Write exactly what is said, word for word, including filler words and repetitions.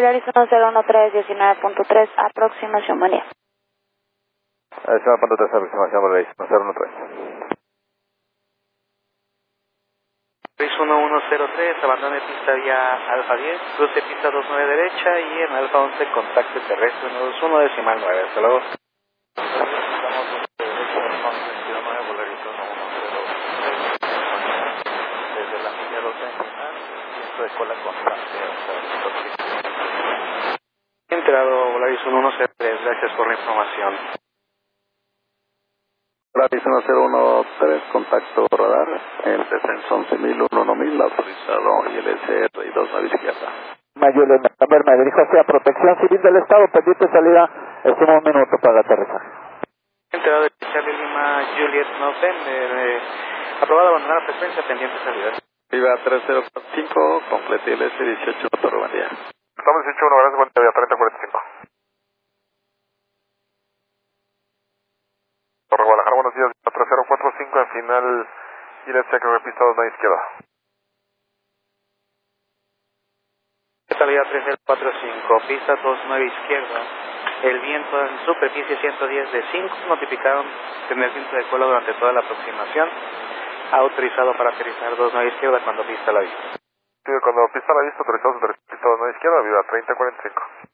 Polaris uno cero uno tres diecinueve punto tres, aproximación, buen día. diecinueve punto tres, aproximación Polaris uno cero uno tres. Polaris uno uno cero tres, abandone pista vía Alfa diez, cruce pista dos nueve derecha y en Alfa once contacto terrestre uno dos uno decimal nueve, hasta luego. Desde la milla doce de cola con entrado Polaris uno uno cero tres, gracias por la información. Polaris uno cero uno tres, contacto radar, el descenso once mil, uno mil, autorizado y el S R y dos nueve izquierda. Mayor, me dirijo hacia Protección Civil del Estado, pendiente salida, estimo un minuto para aterrizaje. Entrado de Charlie Lima, Juliet November, eh, aprobado abandonar frecuencia, pendiente salida. Viva tres cero cuatro cinco, complete el S dieciocho, Torre buen día. Estamos dieciocho, uno, gracias, buen día, treinta cuarenta y cinco. Torre Guadalajara, buenos días, tres cero cuatro cinco, en final, Gillette Secret, pista dos, izquierda. Salida tres cero cuatro cinco, pista dos nueve izquierda. El viento en superficie ciento diez de cinco, notificaron tener viento de cola durante toda la aproximación. Autorizado para aterrizar dos nueve izquierda cuando pista la vista. Sí, cuando pista la vista, autorizado, pista dos nueve izquierda, viva treinta cuarenta y cinco.